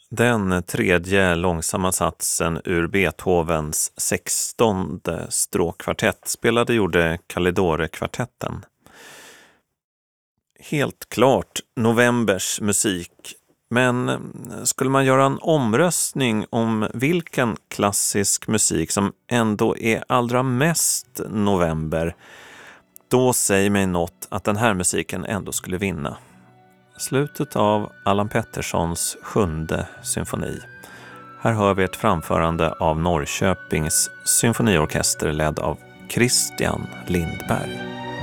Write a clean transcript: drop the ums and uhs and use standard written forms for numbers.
Den tredje långsamma satsen ur Beethovens 16:e stråkkvartett gjorde Kalidore-kvartetten. Helt klart Novembers musik, men skulle man göra en omröstning om vilken klassisk musik som ändå är allra mest november, då säger mig något att den här musiken ändå skulle vinna. Slutet av Allan Petterssons 7:e symfoni. Här hör vi ett framförande av Norrköpings symfoniorkester ledd av Christian Lindberg.